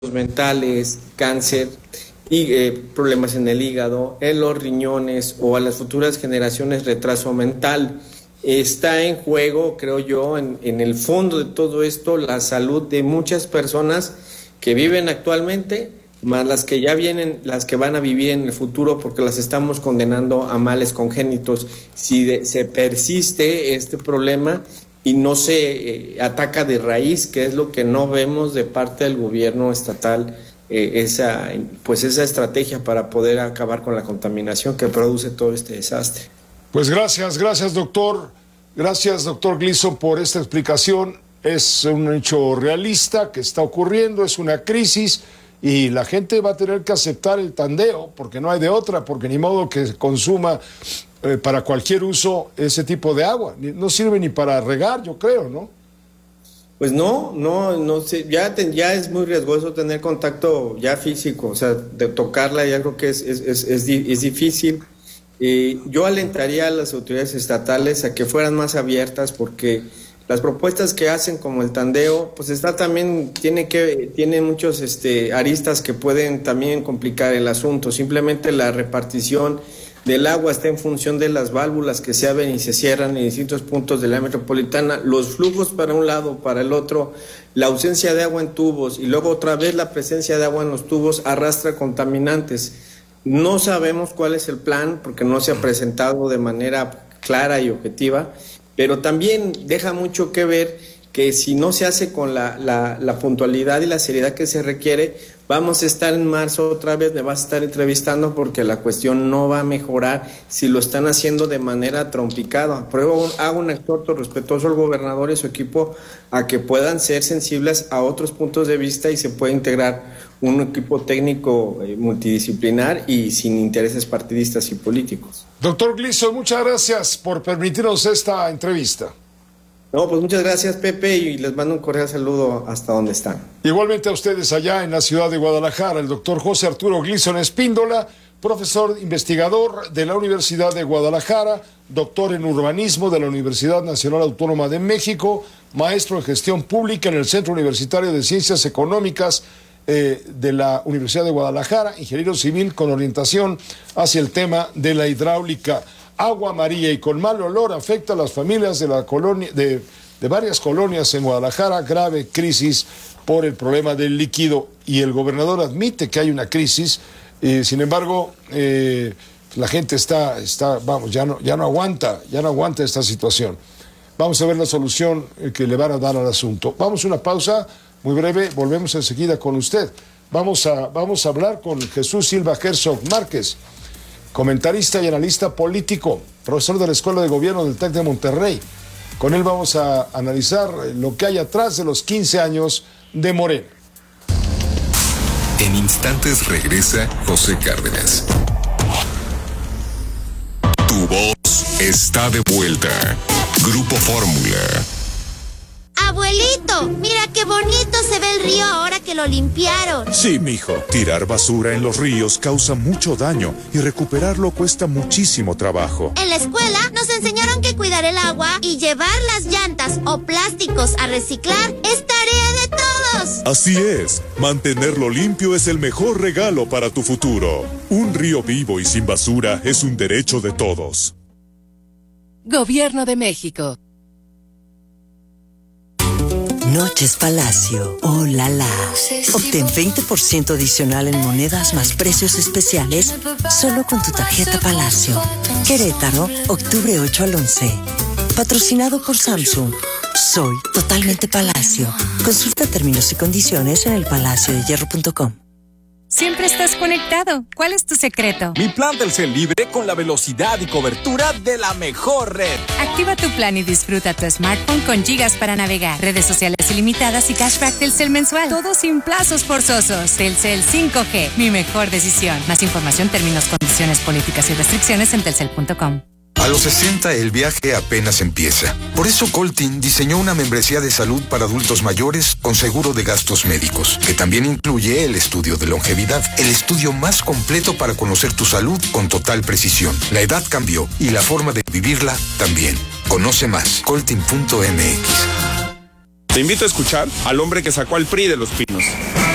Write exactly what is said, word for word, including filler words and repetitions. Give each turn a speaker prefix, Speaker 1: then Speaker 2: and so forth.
Speaker 1: mentales, cáncer y eh, problemas en el hígado, en los riñones o a las futuras generaciones retraso mental. Está en juego, creo yo, en, en el fondo de todo esto, la salud de muchas personas que viven actualmente, más las que ya vienen, las que van a vivir en el futuro, porque las estamos condenando a males congénitos. Si de, se persiste este problema y no se eh, ataca de raíz, que es lo que no vemos de parte del gobierno estatal, eh, esa, pues esa estrategia para poder acabar con la contaminación que produce todo este desastre.
Speaker 2: Pues gracias, gracias doctor, gracias doctor Gleason por esta explicación. Es un hecho realista que está ocurriendo, es una crisis y la gente va a tener que aceptar el tandeo porque no hay de otra, porque ni modo que consuma eh, para cualquier uso ese tipo de agua, no sirve ni para regar, yo creo, ¿no?
Speaker 1: Pues no, no, no sé, ya, te, ya es muy riesgoso tener contacto ya físico, o sea, de tocarla ya creo que es, es, es, es, es difícil. Eh, yo alentaría a las autoridades estatales a que fueran más abiertas porque las propuestas que hacen como el tandeo, pues está también, tiene que, tiene muchos este, aristas que pueden también complicar el asunto. Simplemente la repartición del agua está en función de las válvulas que se abren y se cierran en distintos puntos de la metropolitana, los flujos para un lado, para el otro, la ausencia de agua en tubos y luego otra vez la presencia de agua en los tubos arrastra contaminantes. No sabemos cuál es el plan porque no se ha presentado de manera clara y objetiva, pero también deja mucho que ver que si no se hace con la, la, la puntualidad y la seriedad que se requiere, vamos a estar en marzo otra vez, me vas a estar entrevistando porque la cuestión no va a mejorar si lo están haciendo de manera trompicada. Pero hago un exhorto respetuoso al gobernador y su equipo a que puedan ser sensibles a otros puntos de vista y se pueda integrar un equipo técnico eh, multidisciplinar y sin intereses partidistas y políticos.
Speaker 2: Doctor Gleason, muchas gracias por permitirnos esta entrevista.
Speaker 1: No, pues muchas gracias, Pepe, y les mando un cordial saludo hasta donde están.
Speaker 2: Igualmente a ustedes allá en la ciudad de Guadalajara, el doctor José Arturo Gleason Espíndola, profesor investigador de la Universidad de Guadalajara, doctor en urbanismo de la Universidad Nacional Autónoma de México, maestro en gestión pública en el Centro Universitario de Ciencias Económicas eh, de la Universidad de Guadalajara, ingeniero civil con orientación hacia el tema de la hidráulica. Agua amarilla y con mal olor afecta a las familias de la colonia, de, de varias colonias en Guadalajara, grave crisis por el problema del líquido y el gobernador admite que hay una crisis, eh, sin embargo eh, la gente está, está vamos, ya no, ya no aguanta, ya no aguanta esta situación. Vamos a ver la solución que le van a dar al asunto. Vamos a una pausa muy breve, volvemos enseguida con usted. Vamos a, vamos a hablar con Jesús Silva Herzog Márquez, comentarista y analista político, profesor de la Escuela de Gobierno del TEC de Monterrey. Con él vamos a analizar lo que hay atrás de los quince años de Morena.
Speaker 3: En instantes regresa José Cárdenas. Tu voz está de vuelta. Grupo Fórmula.
Speaker 4: Abuelito, mira qué bonito se ve el río ahora que lo limpiaron.
Speaker 5: Sí, mijo. Tirar basura en los ríos causa mucho daño y recuperarlo cuesta muchísimo trabajo.
Speaker 4: En la escuela nos enseñaron que cuidar el agua y llevar las llantas o plásticos a reciclar es tarea de todos.
Speaker 5: Así es. Mantenerlo limpio es el mejor regalo para tu futuro. Un río vivo y sin basura es un derecho de todos.
Speaker 6: Gobierno de México.
Speaker 7: Noches Palacio, oh la la. Obtén veinte por ciento adicional en monedas más precios especiales solo con tu tarjeta Palacio. Querétaro, octubre ocho al once. Patrocinado por Samsung. Soy totalmente Palacio. Consulta términos y condiciones en el palacio de hierro punto com.
Speaker 8: Siempre estás conectado. ¿Cuál es tu secreto?
Speaker 9: Mi plan Telcel Libre con la velocidad y cobertura de la mejor red.
Speaker 8: Activa tu plan y disfruta tu smartphone con gigas para navegar, redes sociales ilimitadas y cashback Telcel mensual. Todo sin plazos forzosos. Telcel cinco G, mi mejor decisión. Más información, términos, condiciones, políticas y restricciones en telcel punto com.
Speaker 3: A los sesenta el viaje apenas empieza. Por eso Coltin diseñó una membresía de salud para adultos mayores con seguro de gastos médicos, que también incluye el estudio de longevidad, el estudio más completo para conocer tu salud con total precisión. La edad cambió y la forma de vivirla también. Conoce más, coltin punto m x.
Speaker 10: Te invito a escuchar al hombre que sacó al P R I de los Pinos.